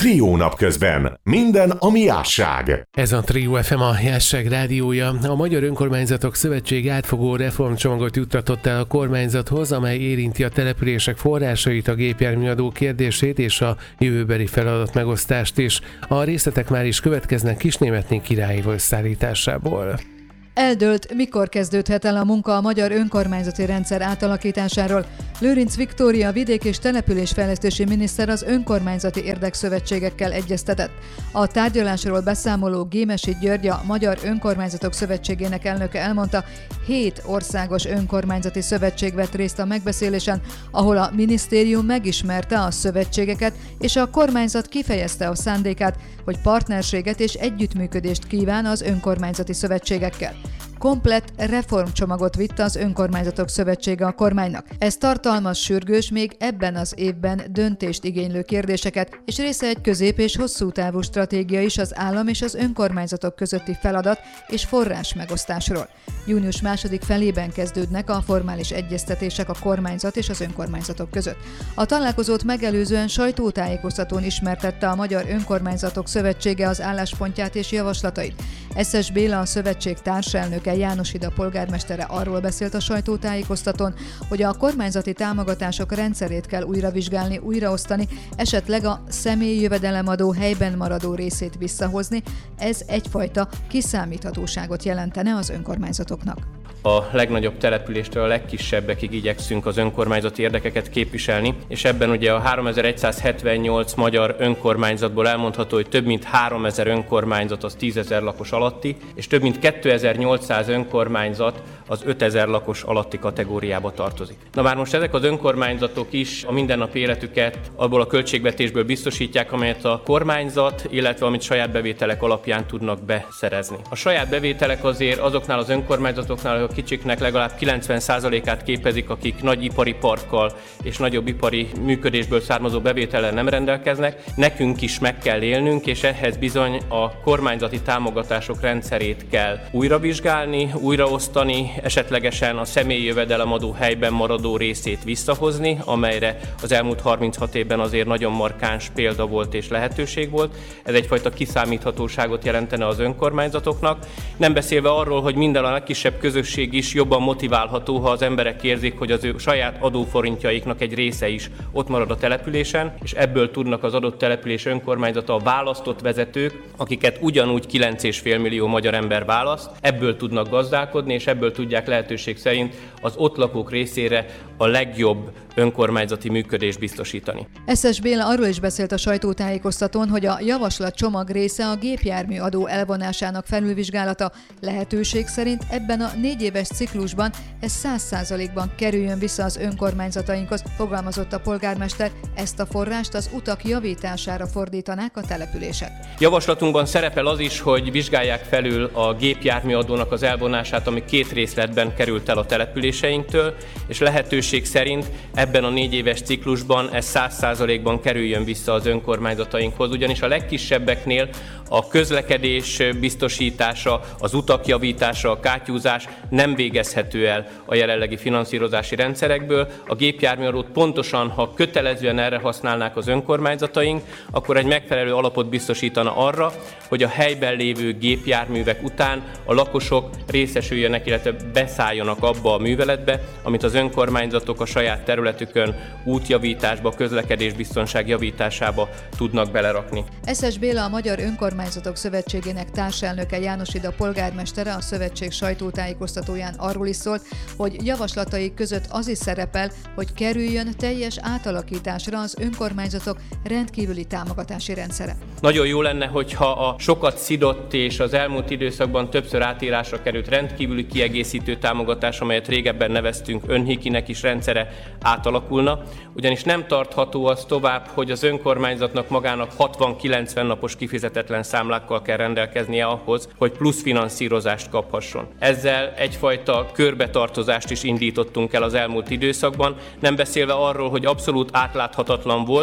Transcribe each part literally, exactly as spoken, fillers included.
Trió napközben. Minden, ami jásság. Ez a Trió ef em, a Jásság rádiója. A Magyar Önkormányzatok Szövetség átfogó reformcsomagot juttatott el a kormányzathoz, amely érinti a települések forrásait, a gépjárműadó kérdését és a jövőbeli feladatmegosztást is. A részletek már is következnek Kisnémetné királyi összeállításából. Eldőlt, mikor kezdődhet el a munka a magyar önkormányzati rendszer átalakításáról. Lőrinc Viktória vidék- és településfejlesztési miniszter az önkormányzati érdekszövetségekkel egyeztetett. A tárgyalásról beszámoló Gémesi György, a Magyar Önkormányzatok Szövetségének elnöke elmondta, hét országos önkormányzati szövetség vett részt a megbeszélésen, ahol a minisztérium megismerte a szövetségeket, és a kormányzat kifejezte a szándékát, hogy partnerséget és együttműködést kíván az önkormányzati szövetségekkel. Komplett reformcsomagot vitte az Önkormányzatok Szövetsége a kormánynak. Ez tartalmaz sürgős, még ebben az évben döntést igénylő kérdéseket, és része egy közép- és hosszú távú stratégia is az állam és az önkormányzatok közötti feladat és forrás megosztásról. Június második felében kezdődnek a formális egyeztetések a kormányzat és az önkormányzatok között. A találkozót megelőzően sajtótájékoztatón ismertette a Magyar Önkormányzatok Szövetsége az álláspontját és javaslatait. Eszes Béla, a szövetség társelnöke, Jánosida polgármestere arról beszélt a sajtótájékoztatón, hogy a kormányzati támogatások rendszerét kell újra vizsgálni, újraosztani, esetleg a személyi jövedelemadó helyben maradó részét visszahozni. Ez egyfajta kiszámíthatóságot jelentene az önkormányzatoknak. A legnagyobb településtől a legkisebbekig igyekszünk az önkormányzati érdekeket képviselni, és ebben ugye a háromezer-egyszázhetvennyolc magyar önkormányzatból elmondható, hogy több mint háromezer önkormányzat az tízezer lakos alatti, és több mint kétezer-nyolcszáz önkormányzat az ötezer lakos alatti kategóriába tartozik. Na már most ezek az önkormányzatok is a mindennapi életüket abból a költségvetésből biztosítják, amelyet a kormányzat, illetve amit saját bevételek alapján tudnak beszerezni. A saját bevételek azért azoknál az önkormányzatoknál, a kicsiknek legalább kilencven százalékát képezik, akik nagy ipari parkkal és nagyobb ipari működésből származó bevétellel nem rendelkeznek. Nekünk is meg kell élnünk, és ehhez bizony a kormányzati támogatások rendszerét kell újravizsgálni, újraosztani, esetlegesen a személyi jövedelemadó helyben maradó részét visszahozni, amelyre az elmúlt harminchat évben azért nagyon markáns példa volt és lehetőség volt. Ez egyfajta kiszámíthatóságot jelentene az önkormányzatoknak. Nem beszélve arról, hogy minden a legkisebb közösség is jobban motiválható, ha az emberek érzik, hogy az ő saját adóforintjaiknak egy része is ott marad a településen, és ebből tudnak az adott település önkormányzata, a választott vezetők, akiket ugyanúgy kilenc egész öt millió magyar ember választ, ebből tudnak gazdálkodni, és ebből tudják lehetőség szerint az ott lakók részére a legjobb önkormányzati működést biztosítani. Eszes Béla arról is beszélt a sajtótájékoztatón, hogy a javaslat csomag része a gépjárműadó elvonásának felülvizsgálata. Lehetőség szerint ebben a négy éves ciklusban ez száz százalékban kerüljön vissza az önkormányzatainkhoz, fogalmazott a polgármester, ezt a forrást az utak javítására fordítanák a települések. Javaslatunkban szerepel az is, hogy vizsgálják felül a gépjárműadónak az elvonását, ami két részletben került el a településeinktől, és lehetőség szerint ebben a négy éves ciklusban ez száz százalékban kerüljön vissza az önkormányzatainkhoz, ugyanis a legkisebbeknél a közlekedés biztosítása, az utak javítása, a kátyúzás nem végezhető el a jelenlegi finanszírozási rendszerekből. A gépjárműadót pontosan, ha kötelezően erre használnák az önkormányzataink, akkor egy megfelelő alapot biztosítana arra, hogy a helyben lévő gépjárművek után a lakosok részesüljenek, illetve beszálljanak abba a műveletbe, amit az önkormányzatok a saját területükön útjavításba, közlekedésbiztonság javításába tudnak belerakni. Eszes Béla, a Magyar Önkormányzatok Szövetségének társelnöke, Jánosida polgármestere a szövetség sajtótájékoztatóján arról is szólt, hogy javaslataik között az is szerepel, hogy kerüljön teljes átalakításra az önkormányzatok rendkívüli támogatási rendszere. Nagyon jó lenne, hogyha a sokat szidott és az elmúlt időszakban többször átírásra került rendkívüli kiegészítő támogatás, amelyet régebben neveztünk önhikinek is rendszere, átalakulna, ugyanis nem tartható az tovább, hogy az önkormányzatnak magának hatvan-kilencven napos kifizetetlen számlákkal kell rendelkeznie ahhoz, hogy plusz finanszírozást kaphasson. Ezzel egyfajta körbetartozást is indítottunk el az elmúlt időszakban, nem beszélve arról, hogy abszolút átláthatatlan volt,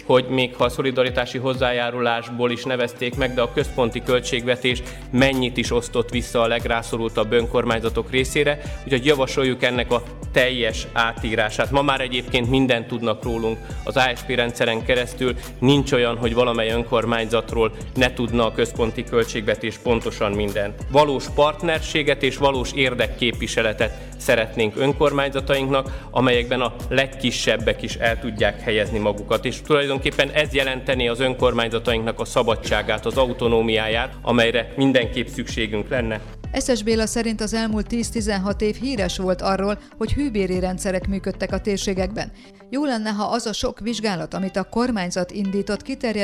hogy még ha a szolidaritási hozzájárulásból is nevezték meg, de a központi költségvetés mennyit is osztott vissza a legrászorultabb önkormányzatok részére, úgyhogy javasoljuk ennek a teljes átírását. Ma már egyébként mindent tudnak rólunk az á es pé rendszeren keresztül, nincs olyan, hogy valamely önkormányzatról ne tudna a központi költségvetés pontosan mindent. Valós partnerséget és valós érdekképviseletet szeretnénk önkormányzatainknak, amelyekben a legkisebbek is el tudják helyezni magukat, és tulajdonképpen ez jelenteni az önkormányzatainknak a szabadságát, az autonómiáját, amelyre mindenképp szükségünk lenne. Eszes Béla szerint az elmúlt tíz-tizenhat év híres volt arról, hogy hűbéri rendszerek működtek a térségekben. Jó lenne, ha az a sok vizsgálat, amit a kormányzat indított, kiterjed